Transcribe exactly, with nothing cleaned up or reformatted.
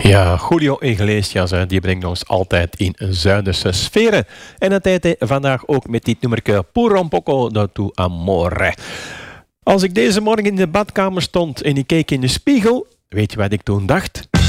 Ja, Julio Iglesias, die brengt ons altijd in Zuiderse sferen. En dat deed hij vandaag ook met dit nummerke Puro un poco de tu amore. Als ik deze morgen in de badkamer stond en ik keek in de spiegel, weet je wat ik toen dacht?